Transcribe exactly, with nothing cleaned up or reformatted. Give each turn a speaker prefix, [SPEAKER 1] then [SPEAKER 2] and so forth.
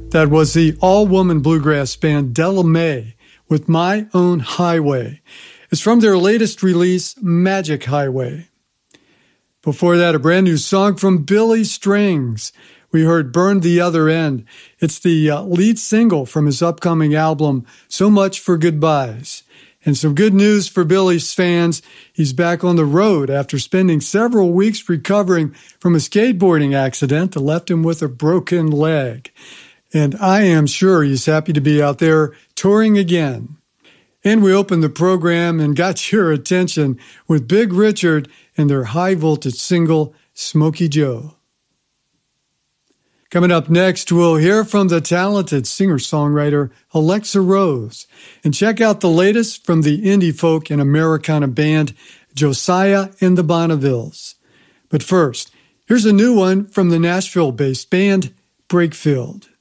[SPEAKER 1] That was the all-woman bluegrass band Della Mae with My Own Highway. It's from their latest release, Magic Highway. Before that, a brand new song from Billy Strings. We heard Burn the Other End. It's the uh, lead single from his upcoming album, So Much for Goodbyes. And some good news for Billy's fans. He's back on the road after spending several weeks recovering from a skateboarding accident that left him with a broken leg. And I am sure he's happy to be out there touring again. And we opened the program and got your attention with Big Richard and their high-voltage single, Smokey Joe. Coming up next, we'll hear from the talented singer-songwriter Alexa Rose and check out the latest from the indie folk and Americana band Josiah and the Bonnevilles. But first, here's a new one from the Nashville-based band Breakfield.